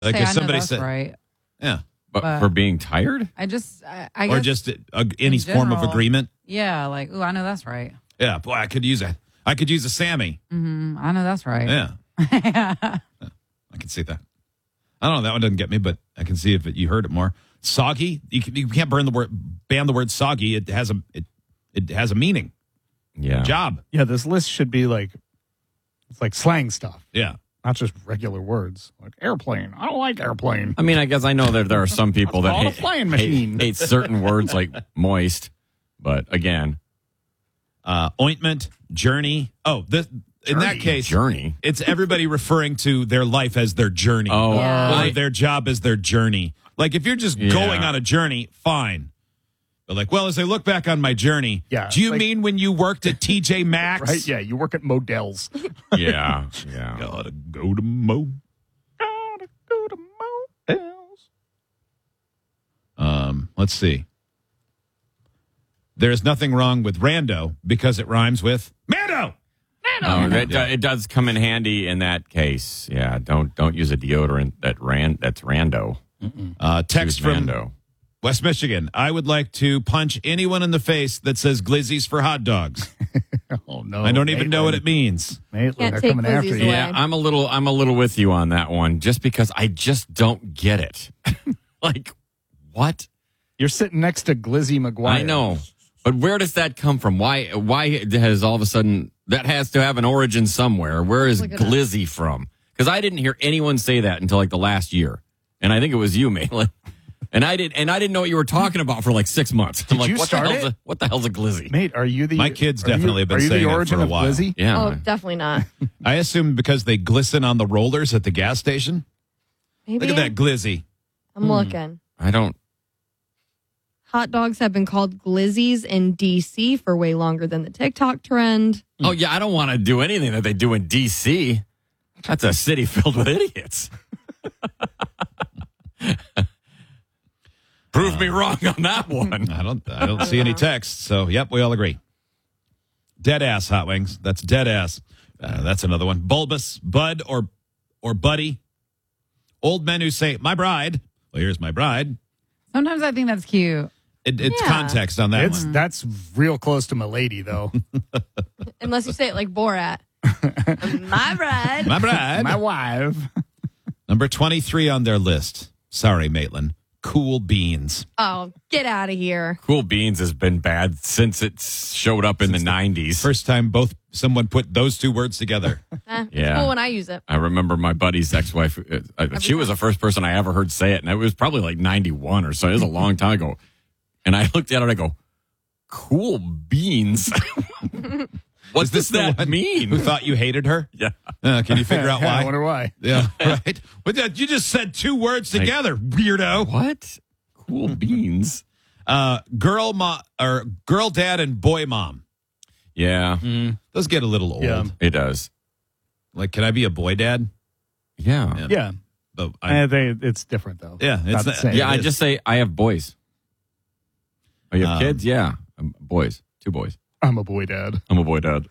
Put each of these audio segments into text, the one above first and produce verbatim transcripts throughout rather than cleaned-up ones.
Like Say, if I know somebody that's said, right. yeah, But, But- for being tired? I just, I, I or guess, just uh, any in form of general. agreement. yeah, like, ooh, I know that's right. Yeah, boy, I could use a, I could use a Sammy. Mm, I know that's right. Yeah, I can see that. I don't know. That one doesn't get me, but I can see if it, you heard it more. Soggy. You, can, you can't burn the word, ban the word soggy. It has a, it, it has a meaning. Yeah. Job. Yeah, this list should be like, it's like slang stuff, Yeah. not just regular words. Like airplane. I don't like airplane. I mean, I guess I know that there are some people that called a hate, flying hate, machine. hate certain words like moist. But again, Uh, ointment, journey. Oh, this, in that Journey. case, journey. it's everybody referring to their life as their journey. Oh, Yeah. Or I- their job as their journey. Like if you're just Yeah. going on a journey, fine. But like, well, as I look back on my journey, Yeah, do you like- mean when you worked at T J Maxx? Right? Yeah, you work at Modell's. yeah, yeah. Gotta go to Mo. Gotta go to Modell's. Um, let's see. There's nothing wrong with rando because it rhymes with Mando. No, that, do- it does come in handy in that case. Yeah, don't don't use a deodorant that ran that's rando. Uh, text Use from Mando. West Michigan. I would like to punch anyone in the face that says glizzies for hot dogs. Oh no! I don't even know what it means. Maitland, Can't they're take coming after Glizzies you. away. Yeah, I'm a little I'm a little with you on that one, just because I just don't get it. Like, what? You're sitting next to Glizzy McGuire. I know, but where does that come from? Why why has all of a sudden that has to have an origin somewhere? Where is Look it up. glizzy from? Because I didn't hear anyone say that until like the last year, and I think it was you, Maitland. And I did, and I didn't know what you were talking about for like six months. I'm Did like, you what start the hell's it? a, what the hell's a glizzy? Mate, are you the? My kids are you- definitely have been are you saying it the for origin a of while. Glizzy? Yeah, Oh, definitely not. I assume because they glisten on the rollers at the gas station. Maybe. Look at that glizzy. I'm looking. I don't. Hot dogs have been called glizzies in D C for way longer than the TikTok trend. Oh yeah, I don't want to do anything that they do in D C. That's a city filled with idiots. Prove me wrong on that one. I don't. I don't see any text. So, yep, we all agree. Dead ass hot wings. That's dead ass. Uh, that's another one. Bulbous, bud, or or buddy. Old men who say "my bride." Well, here's my bride. Sometimes I think that's cute. It, it's Yeah. context on that It's one. that's real close to my lady though. Unless you say it like Borat. My bride. My bride. My wife. Number twenty-three on their list. Sorry, Maitland. Cool beans. Oh, get out of here. Cool Beans has been bad since it showed up in the nineties. First time both someone put those two words together. Eh, it's Yeah. cool when I use it. I remember my buddy's ex-wife. uh, uh, She was the first person I ever heard say it, and it was probably like ninety-one or so. It was a long time ago. And I looked at it and I go, "Cool Beans? What Is this does the that one mean?" Who thought you hated her? Yeah. Uh, can you figure out Yeah, I why? wonder why. Yeah, right. But that, you just said two words together, weirdo. What? Cool Beans? Uh, girl, mo- or girl, dad, and boy, mom. Yeah, Those get a little old. Yeah. it does. Like, can I be a boy, dad? Yeah. Yeah. Yeah, Yeah, But I, Eh, they, it's different though. yeah, Not it's the not- same. yeah, I it is. just say I have boys. Oh, you have Um, kids? Yeah. Um, boys. Two boys. I'm a boy dad. I'm a boy dad.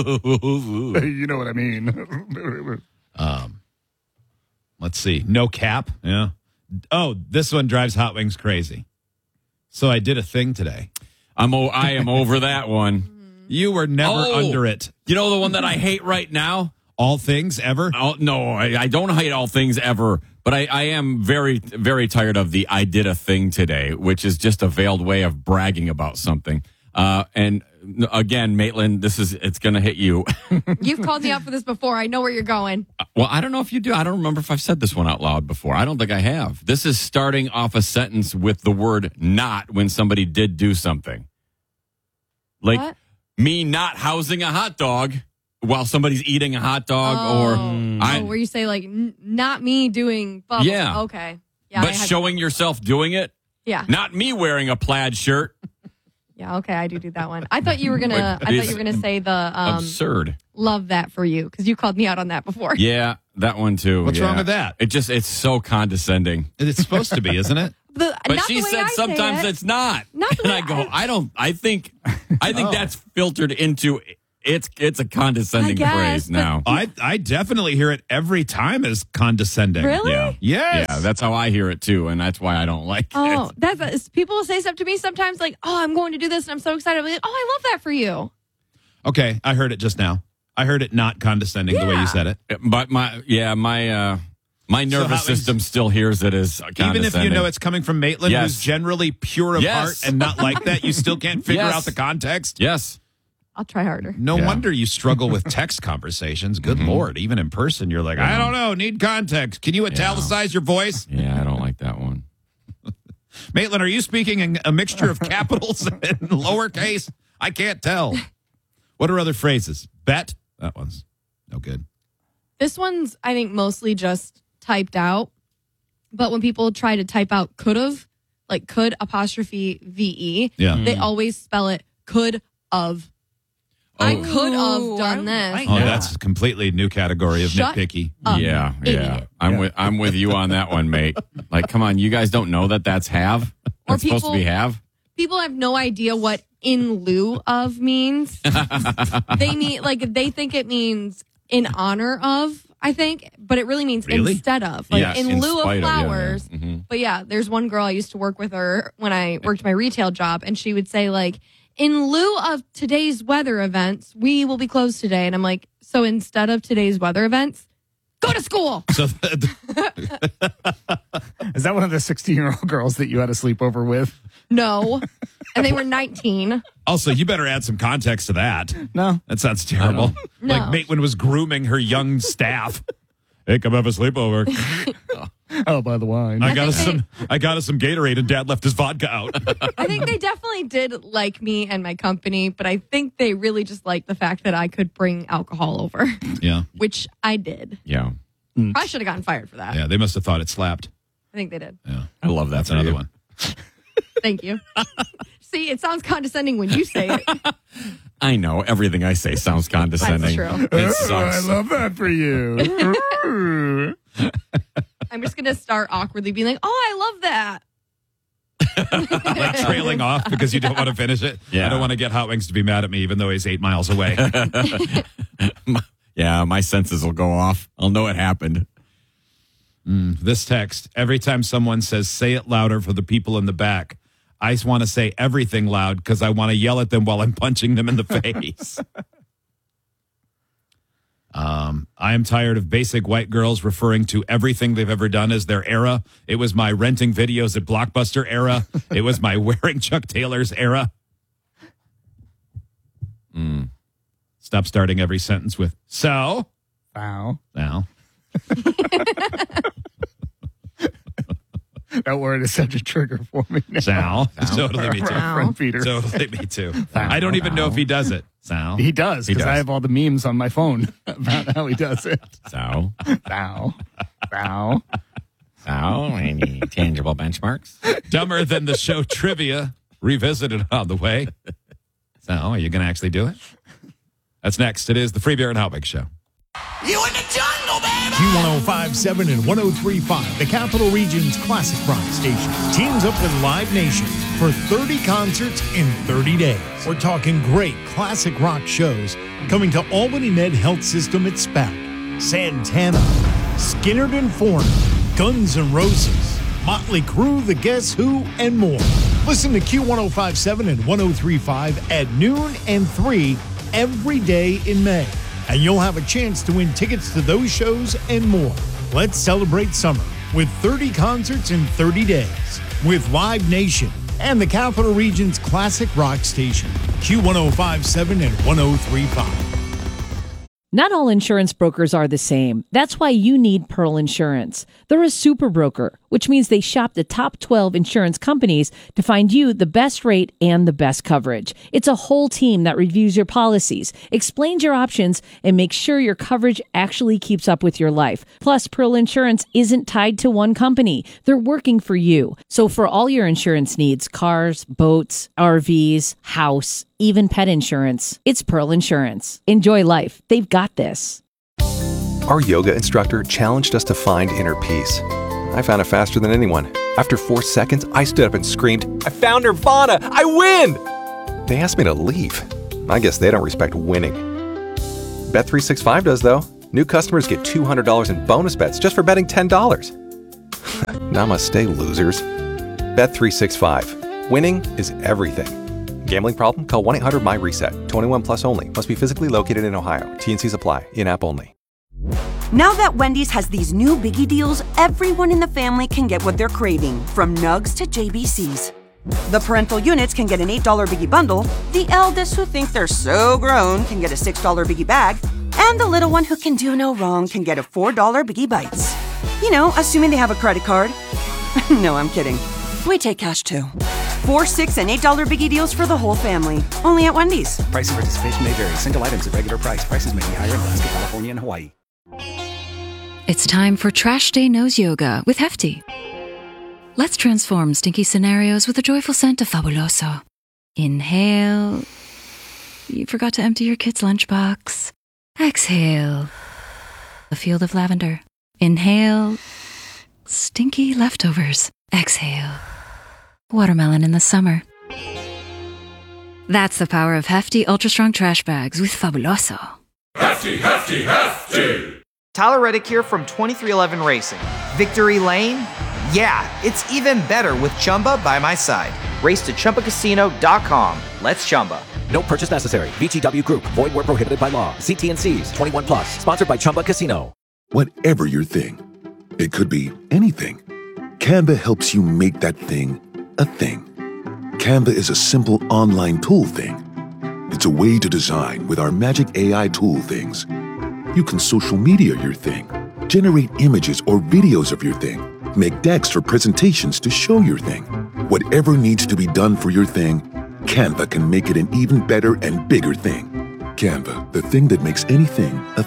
You know what I mean. Um, let's see. No cap. Yeah. Oh, this one drives Hot Wings crazy. So I did a thing today. I'm o- I am over that one. You were never Oh. under it. You know the one that I hate right now? All things ever. Oh, no, I, I don't hate all things ever, but I, I am very, very tired of the I did a thing today, which is just a veiled way of bragging about something. Uh, and again, Maitland, this is, it's going to hit you. You've called me out for this before. I know where you're going. Well, I don't know if you do. I don't remember if I've said this one out loud before. I don't think I have. This is starting off a sentence with the word not when somebody did do something. Like What? me not housing a hot dog while somebody's eating a hot dog or Oh. I, Oh, where you say like, n- not me doing bubble. Yeah. Okay. Yeah. I but had- showing yourself doing it, Yeah. not me wearing a plaid shirt. Yeah. Okay. I do do that one. I thought you were gonna. But I thought it's you were gonna say the um, Absurd. love that for you because you called me out on that before. Yeah, that one too. What's yeah. wrong with that? It just, it's so condescending. It's supposed to be, isn't it? The, But not she the way said I say sometimes it. it's not. Not the and way I go, I- I don't, I think, I think Oh. that's filtered into It's it's a condescending I guess, phrase but- now. I I definitely hear it every time as condescending. Really? Yeah. Yes. Yeah, that's how I hear it too, and that's why I don't like Oh, it. that's that's- people will say stuff to me sometimes like, "Oh, I'm going to do this and I'm so excited." I'm like, "Oh, I love that for you." Okay, I heard it just now. I heard it not condescending the way Yeah. you said it. But my yeah, my uh my So nervous how- system still hears it as condescending. Even if you know it's coming from Maitland, Yes. who's generally pure of Yes. heart and not like that, you still can't figure Yes. out the context. Yes. I'll try harder. No Yeah. wonder you struggle with text conversations. Good Lord. Even in person, you're like, I don't know, need context. Can you italicize your voice? Yeah, I don't like that one. Maitland, are you speaking in a mixture of capitals and lowercase? I can't tell. What are other phrases? Bet? That one's no good. This one's, I think, mostly just typed out. But when people try to type out could've, like could apostrophe V E, Yeah. they always spell it could of. I Oh. could have Ooh, done I- this. Oh, Yeah. that's a completely new category of Shut nitpicky. up, yeah, yeah. idiot. I'm with I'm with you on that one, mate. Like, come on, you guys don't know that that's have? Or That's supposed to be people- have? People have no idea what in lieu of means. They mean like they think it means in honor of, I think, but it really means Really? instead of. Like Yes, in, in lieu spite of of, yeah, yeah. flowers. Mhm. But yeah, there's one girl I used to work with her when I worked my retail job, and she would say like, in lieu of today's weather events, we will be closed today. And I'm like, so instead of today's weather events, go to school. So Is that one of the sixteen-year-old girls that you had a sleepover with? No. And they were nineteen. also, you better add some context to that. No. That sounds terrible. No. Like Maitland was grooming her young staff. Hey, come have a sleepover. Oh, by the way. I got think us some. I got us some Gatorade, and Dad left his vodka out. I think they definitely did like me and my company, but I think they really just liked the fact that I could bring alcohol over, yeah, which I did. Yeah. I should have gotten fired for that. yeah. They must have thought it slapped. I think they did. Yeah, I love that. that's for another you. one. Thank you. See, it sounds condescending when you say it. I know everything I say sounds condescending. true. It Oh, I sucks. love that for you. I'm just going to start awkwardly being like, oh, I love that. Like trailing off because you don't want to finish it. Yeah. I don't want to get Hot Wings to be mad at me, even though he's eight miles away. Yeah, my senses will go off. I'll know it happened. This text, every time someone says, say it louder for the people in the back, I just want to say everything loud because I want to yell at them while I'm punching them in the face. um, I am tired of basic white girls referring to everything they've ever done as their era. It was my renting videos at Blockbuster era. It was my wearing Chuck Taylor's era. Mm. Stop starting every sentence with, so. Wow. Now. That word is such a trigger for me now. Sal. Totally me too. Wow. Friend Peter. Totally me too. I don't even know if he does it. Sal. He does, He because I does. have all the memes on my phone about how he does it. So, Bow. Bow. so any tangible benchmarks? Dumber than the show trivia revisited on the way. So, are you going to actually do it? That's next. It is the Free Beer and Hot Wings Show. You in the jungle, baby! Q one oh five point seven and one oh three point five, the Capital Region's classic rock station, teams up with Live Nation for thirty concerts in thirty days. We're talking great classic rock shows coming to Albany Med Health System at SPAC, Santana, Skynyrd and Foreigner, Guns N' Roses, Motley Crue, The Guess Who, and more. Listen to Q one oh five point seven and one oh three point five at noon and three every day in May. And you'll have a chance to win tickets to those shows and more. Let's celebrate summer with thirty concerts in thirty days with Live Nation and the Capital Region's classic rock station, Q one oh five point seven and one oh three point five. Not all insurance brokers are the same. That's why you need Pearl Insurance. They're a super broker, which means they shop the top twelve insurance companies to find you the best rate and the best coverage. It's a whole team that reviews your policies, explains your options, and makes sure your coverage actually keeps up with your life. Plus, Pearl Insurance isn't tied to one company. They're working for you. So for all your insurance needs, cars, boats, R Vs, house, even pet insurance, it's Pearl Insurance. Enjoy life. They've got this. Our yoga instructor challenged us to find inner peace. I found it faster than anyone. After four seconds, I stood up and screamed, "I found Nirvana! I win!" They asked me to leave. I guess they don't respect winning. Bet three sixty-five does, though. New customers get two hundred dollars in bonus bets just for betting ten dollars. Namaste, losers. Bet three sixty-five. Winning is everything. Gambling problem? Call one eight hundred my reset. twenty-one plus only. Must be physically located in Ohio. T N Cs apply. In-app only. Now that Wendy's has these new biggie deals, everyone in the family can get what they're craving, from nugs to J B Cs. The parental units can get an eight dollar biggie bundle, the eldest who think they're so grown can get a six dollar biggie bag, and the little one who can do no wrong can get a four dollar biggie bites. You know, assuming they have a credit card. No, I'm kidding. We take cash too. Four, six, and eight dollar biggie deals for the whole family. Only at Wendy's. Price and participation may vary. Single items at regular price. Prices may be higher in Alaska, California, and Hawaii. It's time for Trash Day Nose Yoga with Hefty. Let's transform stinky scenarios with a joyful scent of Fabuloso. Inhale. You forgot to empty your kid's lunchbox. Exhale. A field of lavender. Inhale. Stinky leftovers. Exhale. Watermelon in the summer. That's the power of Hefty Ultra Strong Trash Bags with Fabuloso. Hefty, hefty, hefty! Tyler Reddick here from twenty-three eleven Racing. Victory Lane? Yeah, it's even better with Chumba by my side. Race to Chumba Casino dot com. Let's Chumba. No purchase necessary. V G W Group. Void where prohibited by law. See T N Cs. twenty-one plus. Sponsored by Chumba Casino. Whatever your thing, it could be anything. Canva helps you make that thing a thing. Canva is a simple online tool thing. It's a way to design with our magic A I tool things. You can social media your thing, generate images or videos of your thing, make decks or presentations to show your thing. Whatever needs to be done for your thing, Canva can make it an even better and bigger thing. Canva, the thing that makes anything a